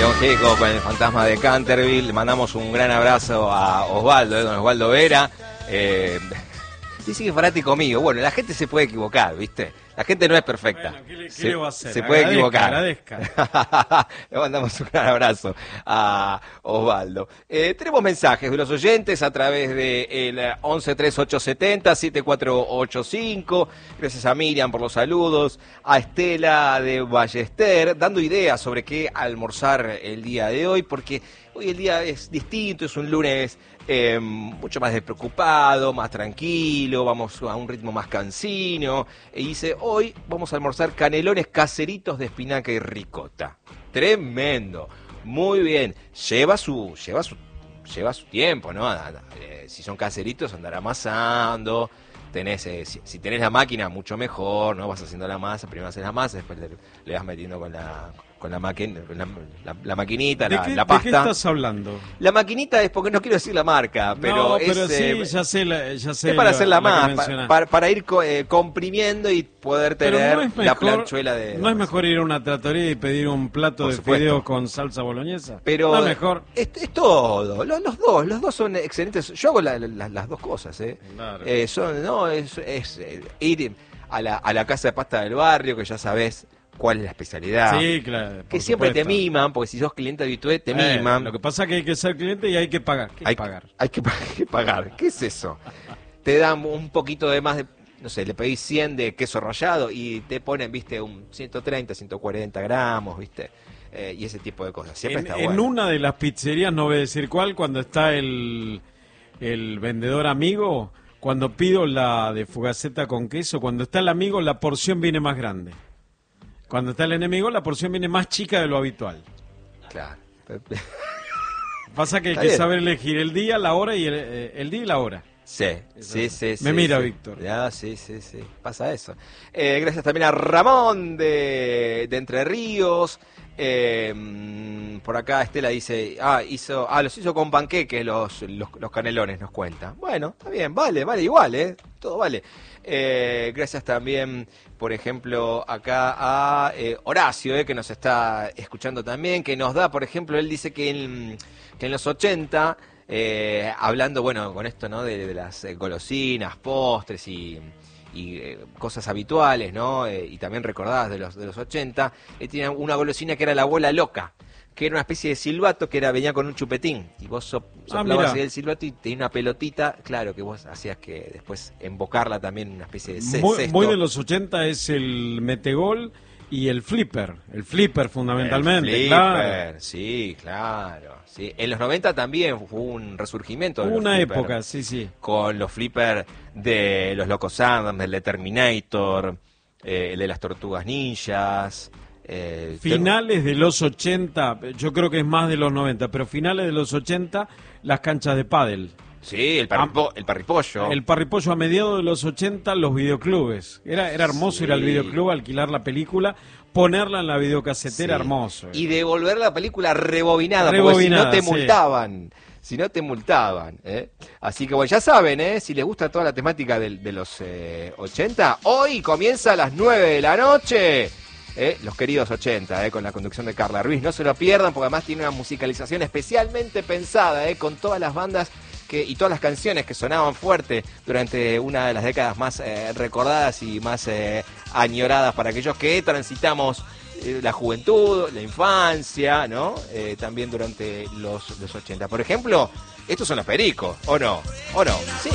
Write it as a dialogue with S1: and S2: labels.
S1: León Gieco con el fantasma de Canterville. Le mandamos un gran abrazo a Osvaldo, don Osvaldo Vera. Dice que es fanático mío. Bueno, la gente se puede equivocar, ¿viste? La gente no es perfecta.
S2: Bueno, ¿qué le va a hacer?
S1: Se puede equivocar.
S2: Agradezca.
S1: Le mandamos un gran abrazo a Osvaldo. Tenemos mensajes de los oyentes a través del 113870-7485. Gracias a Miriam por los saludos. A Estela de Ballester, dando ideas sobre qué almorzar el día de hoy, porque hoy el día es distinto, es un lunes mucho más despreocupado, más tranquilo, vamos a un ritmo más cansino. Y dice, hoy vamos a almorzar canelones caseritos de espinaca y ricota. Tremendo, muy bien. Lleva su tiempo, ¿no? Si son caseritos, andar amasando. Si tenés la máquina, mucho mejor, ¿no? Vas haciendo la masa, primero haces la masa, después le vas metiendo con la maquinita, la pasta.
S2: ¿De qué estás hablando?
S1: La maquinita es porque no quiero decir la marca, pero
S2: no,
S1: es...
S2: pero sí, ya sé.
S1: Es para hacerla más, para ir comprimiendo y poder tener la planchuela de...
S2: ¿No es mejor ir a una trattoria y pedir un plato de fideos con salsa boloñesa?
S1: Pero
S2: no es mejor.
S1: Es todo, los dos son excelentes. Yo hago las dos cosas,
S2: Claro.
S1: Es ir a la casa de pasta del barrio, que ya sabés cuál es la especialidad.
S2: Sí, claro.
S1: Que siempre te miman, porque si sos cliente habitué, te miman.
S2: Lo que pasa es que hay que ser cliente y hay que pagar.
S1: Hay que pagar. ¿Qué es eso? Te dan un poquito de más de, no sé, le pedís 100 de queso rallado y te ponen, viste, un 130, 140 gramos, viste, y ese tipo de cosas. Siempre está bueno.
S2: En una de las pizzerías, no voy a decir cuál, cuando está el vendedor amigo, cuando pido la de fugaceta con queso, cuando está el amigo, la porción viene más grande. Cuando está el enemigo, la porción viene más chica de lo habitual.
S1: Claro.
S2: Pasa que hay que saber elegir el día, la hora y el día y la hora.
S1: Sí.
S2: Me mira,
S1: sí.
S2: Víctor.
S1: Sí. Pasa eso. Gracias también a Ramón de Entre Ríos. Por acá Estela dice, los hizo con panqueques los canelones, nos cuenta. Bueno, está bien, vale igual, todo vale. Gracias también, por ejemplo, acá a Horacio, que nos está escuchando también, que nos da, por ejemplo, él dice que en los 80, hablando, bueno, con esto, ¿no? De las golosinas, postres y cosas habituales, ¿no? Y también recordadas de los 80, tenían una golosina que era la bola loca, que era una especie de silbato que venía con un chupetín, y vos soplabas el silbato y tenía una pelotita, claro, que vos hacías que después embocarla también en una especie de cesto.
S2: Muy de los 80 es el metegol y el flipper fundamentalmente.
S1: El flipper, sí, claro. Sí. En los 90 también hubo un resurgimiento de
S2: una
S1: los flipper,
S2: época, sí.
S1: Con los flippers de los Locos Adams, del de Terminator, el de las Tortugas Ninjas.
S2: Finales de los 80, yo creo que es más de los 90, pero finales de los 80, las canchas de pádel.
S1: Sí, el parripollo.
S2: El parripollo a mediados de los 80, los videoclubes. Era hermoso ir al videoclub, alquilar la película, ponerla en la videocasetera, hermoso.
S1: Y devolver la película rebobinada, porque si no te multaban. Si no te multaban. Así que bueno, ya saben, si les gusta toda la temática de los 80, hoy comienza a las 9 de la noche. Los queridos 80, con la conducción de Carla Ruiz. No se lo pierdan, porque además tiene una musicalización especialmente pensada, con todas las bandas y todas las canciones que sonaban fuerte durante una de las décadas más recordadas y más añoradas para aquellos que transitamos la juventud, la infancia, ¿no? También durante los 80. Por ejemplo, estos son los Pericos, ¿o no? Sí.